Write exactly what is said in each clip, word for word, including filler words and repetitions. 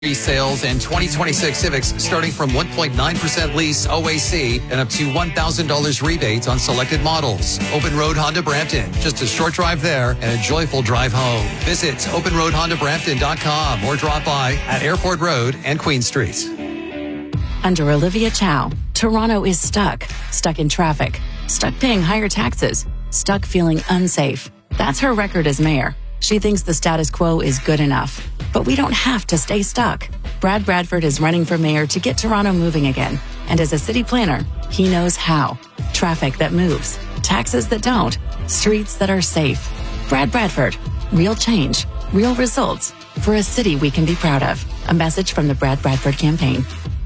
Sales and twenty twenty-six Civics starting from one point nine percent lease O A C and up to one thousand dollars rebates on selected models. Open Road Honda Brampton. Just a short drive there and a joyful drive home. Visit open road honda brampton dot com or drop by at Airport Road and Queen Street. Under Olivia Chow, Toronto is stuck. Stuck in traffic. Stuck paying higher taxes. Stuck feeling unsafe. That's her record as mayor. She thinks the status quo is good enough. But we don't have to stay stuck. Brad Bradford is running for mayor to get Toronto moving again. And as a city planner, he knows how. Traffic that moves. Taxes that don't. Streets that are safe. Brad Bradford. Real change. Real results. For a city we can be proud of. A message from the Brad Bradford campaign.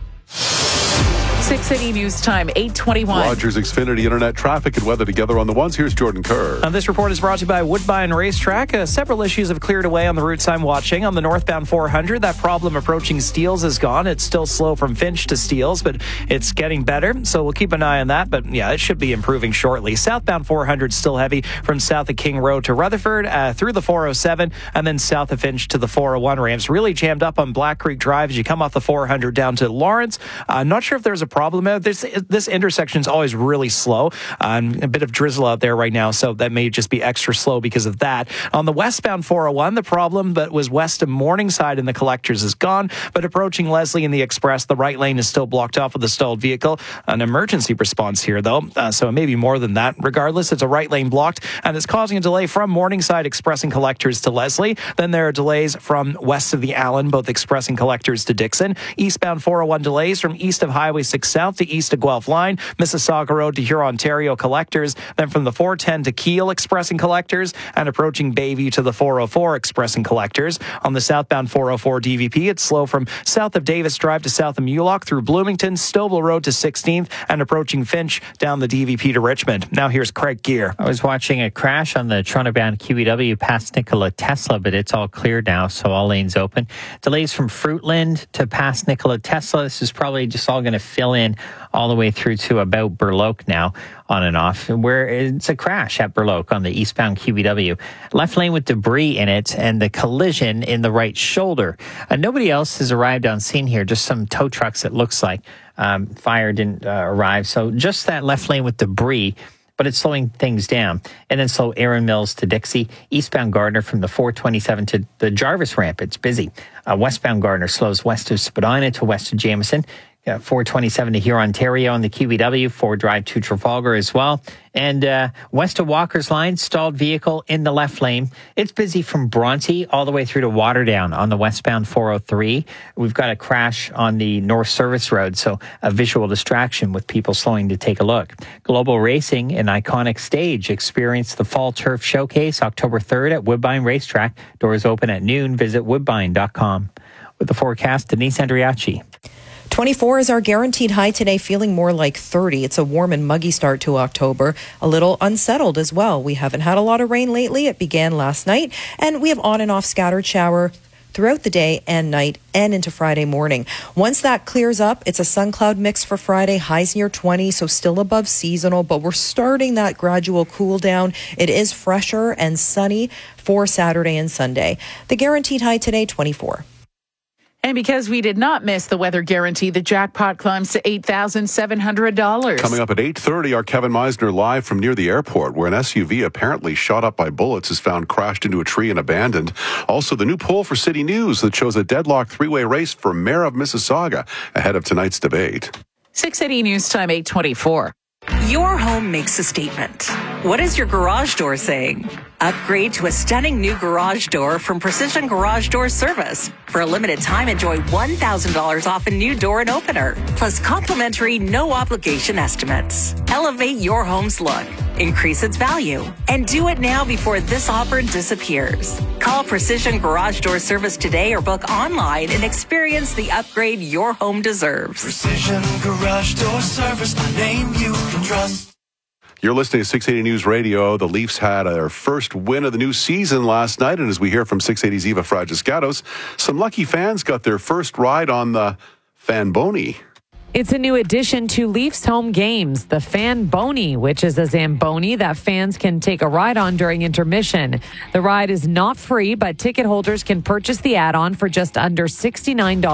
six eighty News Time, eight twenty-one. Rogers Xfinity Internet traffic and weather together on the ones. Here's Jordan Kerr. Uh, this report is brought to you by Woodbine Racetrack. Uh, several issues have cleared away on the routes I'm watching. On the northbound four hundred, that problem approaching Steeles is gone. It's still slow from Finch to Steeles, but it's getting better, so we'll keep an eye on that. But yeah, it should be improving shortly. Southbound four hundred still heavy from south of King Road to Rutherford, uh, through the four oh seven, and then south of Finch to the four oh one ramps. Really jammed up on Black Creek Drive as you come off the four hundred down to Lawrence. I'm uh, not sure if there's a problem out there. This intersection is always really slow. Um, a bit of drizzle out there right now, so that may just be extra slow because of that. On the westbound four oh one, the problem that was west of Morningside in the collectors is gone, but approaching Leslie in the Express, the right lane is still blocked off with a stalled vehicle. An emergency response here, though, uh, so it may be more than that. Regardless, it's a right lane blocked, and it's causing a delay from Morningside Express and collectors to Leslie. Then there are delays from west of the Allen, both Express and collectors to Dixon. Eastbound four oh one delays from east of Highway six South to east of Guelph Line, Mississauga Road to Huron-Ontario collectors, then from the four ten to Kiel Express and collectors, and approaching Bayview to the four oh four Express and collectors. On the southbound four oh four D V P, it's slow from south of Davis Drive to south of Mulock through Bloomington, Stovall Road to sixteenth, and approaching Finch down the D V P to Richmond. Now here's Craig Gear. I was watching a crash on the Toronto-bound Q E W past Nikola Tesla, but it's all clear now, so all lanes open. Delays from Fruitland to past Nikola Tesla. This is probably just all going to fill in all the way through to about Burloak now, on and off, where it's a crash at Burloak on the eastbound Q B W. Left lane with debris in it and the collision in the right shoulder. Uh, nobody else has arrived on scene here, just some tow trucks, it looks like. Um, fire didn't uh, arrive, so just that left lane with debris, but it's slowing things down. And then slow Aaron Mills to Dixie. Eastbound Gardner from the four twenty-seven to the Jarvis ramp, it's busy. Uh, westbound Gardner slows west of Spadina to west of Jameson. Yeah, four twenty-seven to Huron-Ontario on the Q B W, four Drive to Trafalgar as well. And uh, west of Walker's Line, stalled vehicle in the left lane. It's busy from Bronte all the way through to Waterdown on the westbound four oh three. We've got a crash on the North Service Road, so a visual distraction with people slowing to take a look. Global Racing, an iconic stage, experienced the Fall Turf Showcase October third at Woodbine Racetrack. Doors open at noon. Visit woodbine dot com. With the forecast, Denise Andriachi. twenty-four is our guaranteed high today, feeling more like thirty. It's a warm and muggy start to October, a little unsettled as well. We haven't had a lot of rain lately. It began last night, and we have on and off scattered shower throughout the day and night and into Friday morning. Once that clears up, it's a sun cloud mix for Friday, highs near twenty, so still above seasonal, but we're starting that gradual cool down. It is fresher and sunny for Saturday and Sunday. The guaranteed high today, twenty-four. And because we did not miss the weather guarantee, the jackpot climbs to eight thousand seven hundred dollars. Coming up at eight thirty, our Kevin Meisner live from near the airport, where an S U V apparently shot up by bullets is found crashed into a tree and abandoned. Also, the new poll for City News that shows a deadlocked three-way race for mayor of Mississauga ahead of tonight's debate. six eighty News Time, eight twenty-four. Your home makes a statement. What is your garage door saying? Upgrade to a stunning new garage door from Precision Garage Door Service. For a limited time, enjoy one thousand dollars off a new door and opener, plus complimentary no-obligation estimates. Elevate your home's look, increase its value, and do it now before this offer disappears. Call Precision Garage Door Service today or book online and experience the upgrade your home deserves. Precision Garage Door Service, a name you can trust. You're listening to six eighty News Radio. The Leafs had their first win of the new season last night, and as we hear from six eighty's Eva Fragiscatos, some lucky fans got their first ride on the Fanboni. It's a new addition to Leafs home games, the Fan Boni, which is a Zamboni that fans can take a ride on during intermission. The ride is not free, but ticket holders can purchase the add-on for just under sixty-nine dollars.